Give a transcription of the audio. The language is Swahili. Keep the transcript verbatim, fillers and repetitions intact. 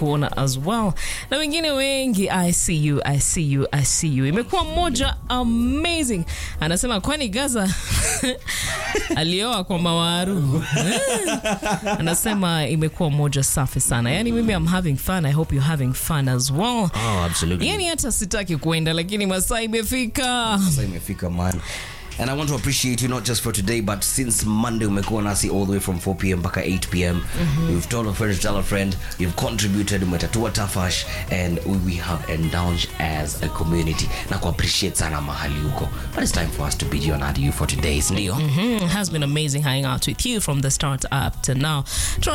nimekuona as well. Na wengine wengi, I see you, I see you, I see you. Imekuwa moja amazing. Anasema kwani Gaza alioa kwa mawaru. Anasema imekuwa moja safi sana. Yani mimi I'm having fun. I hope you're having fun as well. Oh, absolutely. Yani hata sitaki kuenda lakini masaa imefika. Masaa imefika man. And I want to appreciate you not just for today, but since Monday umekuwa nasi all the way from four p.m. mpaka eight p.m. Mm-hmm. You've told a friend to tell a friend. You've contributed, umetatua tafash, and we, we have indulged as a community. Na ku appreciate sana mahali huko. But it's time for us to bid you an adieu for today, ndio? Mm-hmm. It has been amazing hanging out with you from the start up to now.